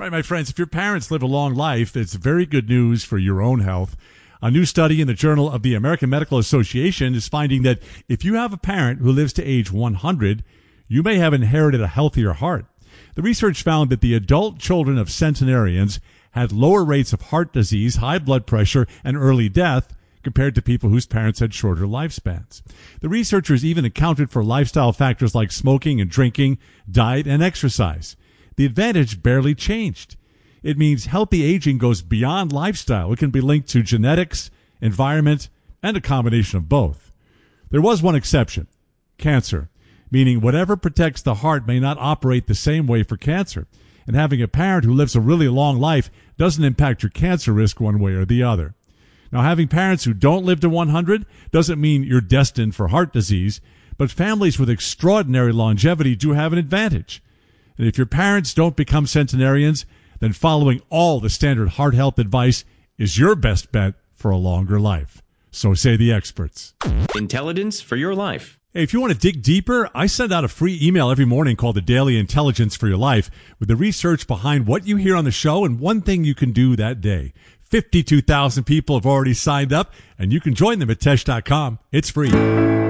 right, my friends, if your parents live a long life, it's very good news for your own health. A new study in the Journal of the American Medical Association is finding that if you have a parent who lives to age 100, you may have inherited a healthier heart. The research found that the adult children of centenarians had lower rates of heart disease, high blood pressure, and early death compared to people whose parents had shorter lifespans. The researchers even accounted for lifestyle factors like smoking and drinking, diet, and exercise. The advantage barely changed. It means healthy aging goes beyond lifestyle. It can be linked to genetics, environment, and a combination of both. There was one exception: cancer, meaning whatever protects the heart may not operate the same way for cancer. And having a parent who lives a really long life doesn't impact your cancer risk one way or the other. Now, having parents who don't live to 100 doesn't mean you're destined for heart disease, but families with extraordinary longevity do have an advantage. And if your parents don't become centenarians, then following all the standard heart health advice is your best bet for a longer life. So say the experts. Intelligence for your life. Hey, if you want to dig deeper, I send out a free email every morning called the Daily Intelligence for Your Life with the research behind what you hear on the show and one thing you can do that day. 52,000 people have already signed up, and you can join them at Tesh.com. It's free.